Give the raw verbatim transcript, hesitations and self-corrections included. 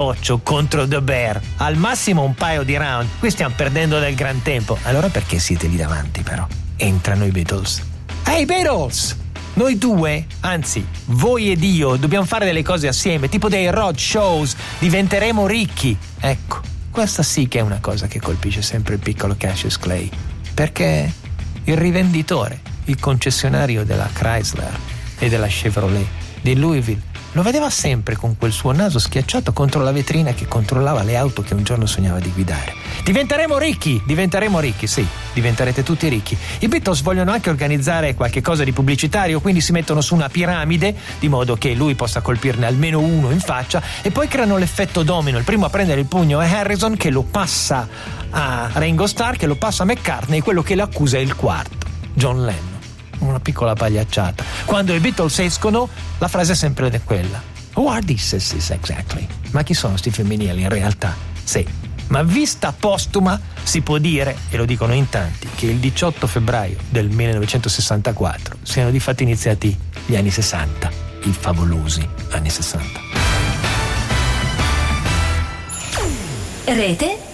capoccio contro The Bear, al massimo un paio di round. Qui stiamo perdendo del gran tempo. Allora perché siete lì davanti però? Entrano i Beatles. Hey Beatles! Noi due, anzi voi ed io, dobbiamo fare delle cose assieme, tipo dei road shows, diventeremo ricchi. Ecco, questa sì che è una cosa che colpisce sempre il piccolo Cassius Clay, perché il rivenditore, il concessionario della Chrysler e della Chevrolet di Louisville lo vedeva sempre con quel suo naso schiacciato contro la vetrina che controllava le auto che un giorno sognava di guidare. Diventeremo ricchi, diventeremo ricchi, sì, diventerete tutti ricchi. I Beatles vogliono anche organizzare qualche cosa di pubblicitario, quindi si mettono su una piramide di modo che lui possa colpirne almeno uno in faccia e poi creano l'effetto domino. Il primo a prendere il pugno è Harrison, che lo passa a Ringo Starr, che lo passa a McCartney, e quello che l'accusa è il quarto, John Lennon. Una piccola pagliacciata. Quando i Beatles escono, la frase è sempre quella: Who are these sissies exactly? Ma chi sono sti femminili in realtà? Sì, ma vista postuma si può dire, e lo dicono in tanti, che il diciotto febbraio del millenovecentosessantaquattro siano di fatto iniziati gli anni sessanta, i favolosi anni sessanta. Rete